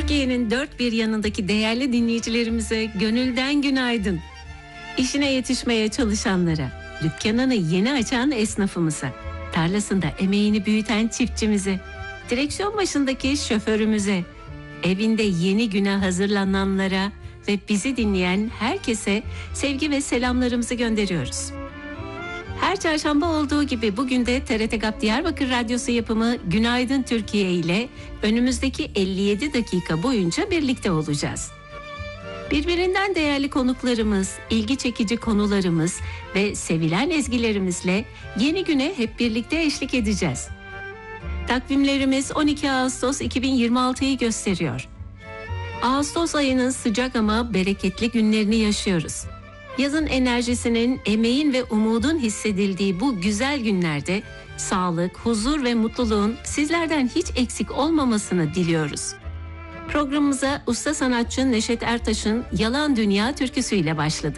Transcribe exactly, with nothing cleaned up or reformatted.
Türkiye'nin dört bir yanındaki değerli dinleyicilerimize gönülden günaydın. İşine yetişmeye çalışanlara, dükkanını yeni açan esnafımıza, tarlasında emeğini büyüten çiftçimize, direksiyon başındaki şoförümüze, evinde yeni güne hazırlananlara ve bizi dinleyen herkese sevgi ve selamlarımızı gönderiyoruz. Her çarşamba olduğu gibi bugün de T R T GAP Diyarbakır Radyosu yapımı Günaydın Türkiye ile önümüzdeki elli yedi dakika boyunca birlikte olacağız. Birbirinden değerli konuklarımız, ilgi çekici konularımız ve sevilen ezgilerimizle yeni güne hep birlikte eşlik edeceğiz. Takvimlerimiz on iki Ağustos iki bin yirmi altıyı gösteriyor. Ağustos ayının sıcak ama bereketli günlerini yaşıyoruz. Yazın enerjisinin, emeğin ve umudun hissedildiği bu güzel günlerde sağlık, huzur ve mutluluğun sizlerden hiç eksik olmamasını diliyoruz. Programımıza usta sanatçı Neşet Ertaş'ın Yalan Dünya türküsüyle başladık.